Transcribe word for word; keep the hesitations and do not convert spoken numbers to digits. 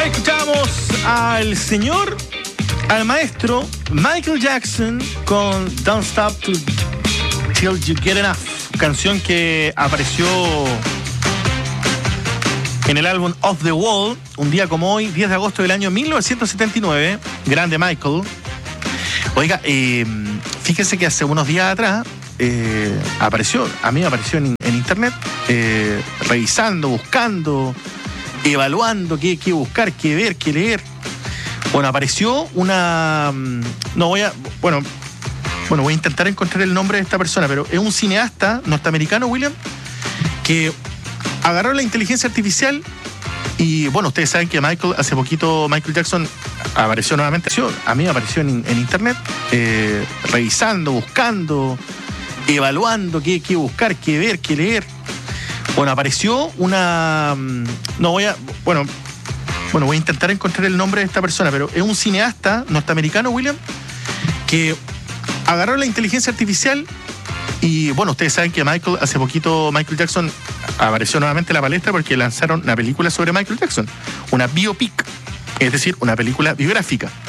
Ahí escuchamos al señor, al maestro Michael Jackson con Don't Stop to Till You Get Enough, canción que apareció en el álbum Off the Wall, un día como hoy, diez de agosto del año mil novecientos setenta y nueve. Grande Michael. Oiga, eh, fíjese que hace unos días atrás eh, apareció, a mí me apareció en, en internet, eh, revisando, buscando, evaluando qué, qué buscar, qué ver, qué leer. Bueno, apareció una... No voy a... Bueno, bueno, voy a intentar encontrar el nombre de esta persona, pero es un cineasta norteamericano, William, que agarró la inteligencia artificial y, bueno, ustedes saben que Michael, hace poquito Michael Jackson apareció nuevamente. A mí me apareció en, en internet, eh, revisando, buscando, evaluando qué, qué buscar, qué ver, qué leer. Bueno, apareció una... No voy a... Bueno, bueno, voy a intentar encontrar el nombre de esta persona, pero es un cineasta norteamericano, William, que agarró la inteligencia artificial y, bueno, ustedes saben que Michael, hace poquito Michael Jackson apareció nuevamente en la palestra porque lanzaron una película sobre Michael Jackson, una biopic, es decir, una película biográfica.